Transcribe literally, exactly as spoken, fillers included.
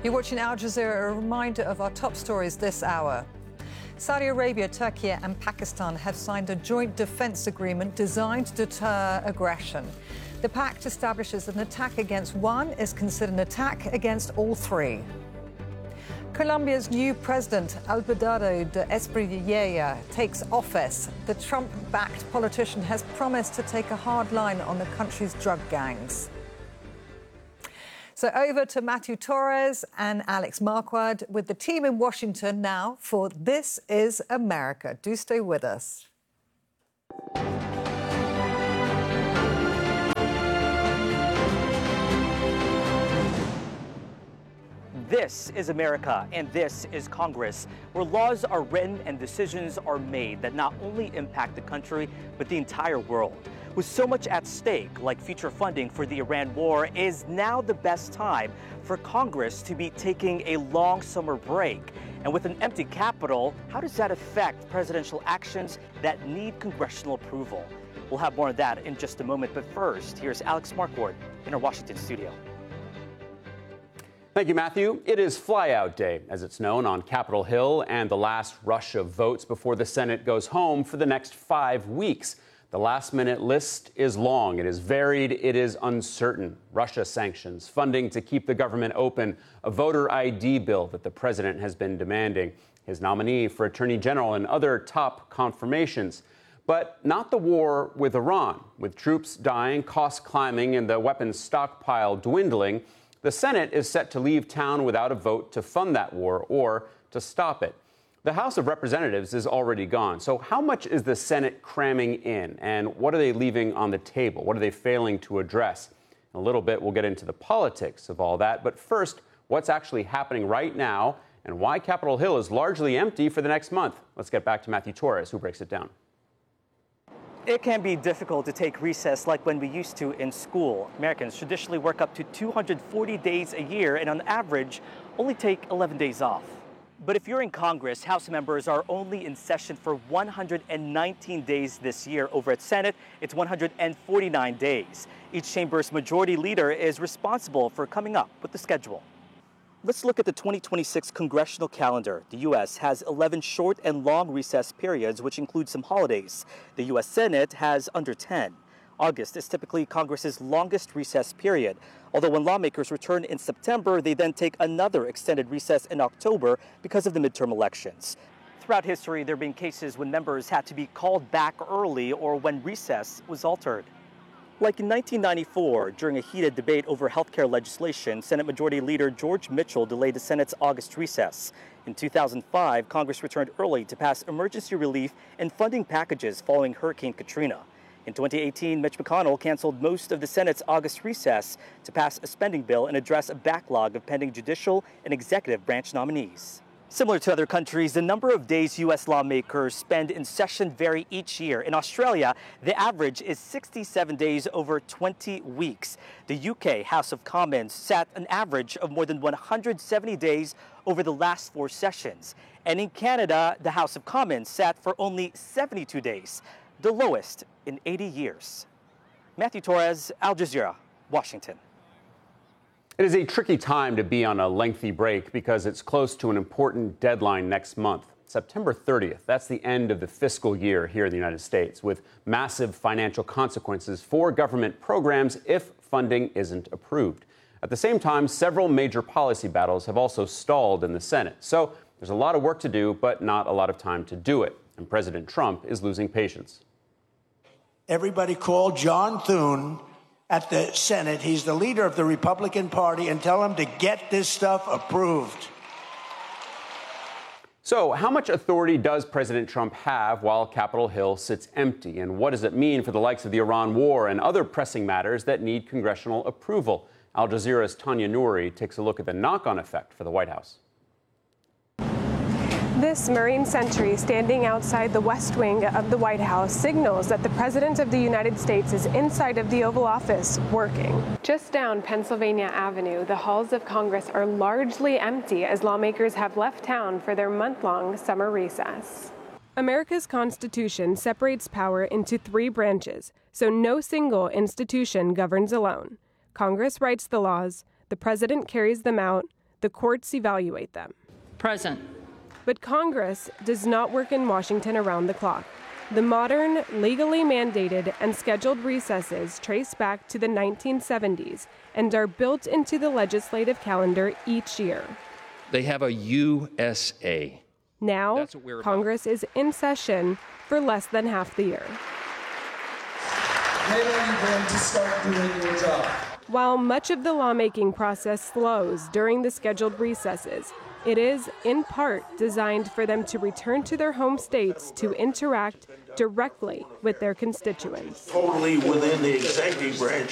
You're watching Al Jazeera, a reminder of our top stories this hour. Saudi Arabia, Turkey and Pakistan have signed a joint defence agreement designed to deter aggression. The pact establishes that an attack against one is considered an attack against all three. Colombia's new president, Abelardo de Espriella, takes office. The Trump-backed politician has promised to take a hard line on the country's drug gangs. So over to Matthew Torres and Alex Marquardt with the team in Washington now for This is America. Do stay with us. This is America, and this is Congress, where laws are written and decisions are made that not only impact the country, but the entire world. With so much at stake, like future funding for the Iran war, is now the best time for Congress to be taking a long summer break. And with an empty Capitol, how does that affect presidential actions that need congressional approval? We'll have more of that in just a moment, but first, here's Alex Marquardt in our Washington studio. Thank you, Matthew. It is Flyout Day, as it's known, on Capitol Hill, and the last rush of votes before the Senate goes home for the next five weeks. The last-minute list is long, it is varied, it is uncertain. Russia sanctions, funding to keep the government open, a voter I D bill that the president has been demanding, his nominee for attorney general, and other top confirmations. But not the war with Iran. With troops dying, costs climbing, and the weapons stockpile dwindling, the Senate is set to leave town without a vote to fund that war or to stop it. The House of Representatives is already gone. So how much is the Senate cramming in, and what are they leaving on the table? What are they failing to address? In a little bit, we'll get into the politics of all that. But first, what's actually happening right now and why Capitol Hill is largely empty for the next month? Let's get back to Matthew Torres, who breaks it down. It can be difficult to take recess like when we used to in school. Americans traditionally work up to two hundred forty days a year and on average only take eleven days off. But if you're in Congress, House members are only in session for one hundred nineteen days this year. Over at Senate, it's one hundred forty-nine days. Each chamber's majority leader is responsible for coming up with the schedule. Let's look at the twenty twenty-six congressional calendar. The U S has eleven short and long recess periods, which include some holidays. The U S Senate has under ten. August is typically Congress's longest recess period. Although when lawmakers return in September, they then take another extended recess in October because of the midterm elections. Throughout history, there have been cases when members had to be called back early or when recess was altered. Like in nineteen ninety-four, during a heated debate over health care legislation, Senate Majority Leader George Mitchell delayed the Senate's August recess. In two thousand five, Congress returned early to pass emergency relief and funding packages following Hurricane Katrina. In twenty eighteen, Mitch McConnell canceled most of the Senate's August recess to pass a spending bill and address a backlog of pending judicial and executive branch nominees. Similar to other countries, the number of days U S lawmakers spend in session vary each year. In Australia, the average is sixty-seven days over twenty weeks. The U K House of Commons sat an average of more than one hundred seventy days over the last four sessions. And in Canada, the House of Commons sat for only seventy-two days, the lowest in eighty years. Matthew Torres, Al Jazeera, Washington. It is a tricky time to be on a lengthy break because it's close to an important deadline next month. September thirtieth, that's the end of the fiscal year here in the United States, with massive financial consequences for government programs if funding isn't approved. At the same time, several major policy battles have also stalled in the Senate. So there's a lot of work to do, but not a lot of time to do it. And President Trump is losing patience. Everybody call John Thune at the Senate. He's the leader of the Republican Party, and tell him to get this stuff approved. So how much authority does President Trump have while Capitol Hill sits empty? And what does it mean for the likes of the Iran war and other pressing matters that need congressional approval? Al Jazeera's Tanya Nouri takes a look at the knock-on effect for the White House. This Marine sentry standing outside the West Wing of the White House signals that the President of the United States is inside of the Oval Office working. Just down Pennsylvania Avenue, the halls of Congress are largely empty as lawmakers have left town for their month-long summer recess. America's Constitution separates power into three branches, so no single institution governs alone. Congress writes the laws, the President carries them out, the courts evaluate them. Present. But Congress does not work in Washington around the clock. The modern, legally mandated, and scheduled recesses trace back to the nineteen seventies and are built into the legislative calendar each year. They have a U S A. Now, Congress is in session for less than half the year. When are you going to start doing your job? While much of the lawmaking process slows during the scheduled recesses, it is, in part, designed for them to return to their home states to interact directly with their constituents. Totally within the executive branch.